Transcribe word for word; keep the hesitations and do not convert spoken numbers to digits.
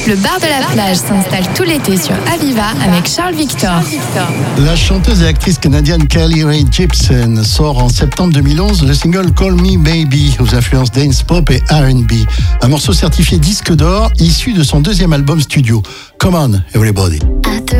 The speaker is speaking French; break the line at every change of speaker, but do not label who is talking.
Le bar de la plage s'installe tout l'été sur Aviva avec Charles Victor.
La chanteuse et actrice canadienne Kelly Rae Jepsen sort en septembre deux mille onze le single Call Me Baby aux influences dance pop et R and B. Un morceau certifié disque d'or issu de son deuxième album studio. Come on, everybody.
At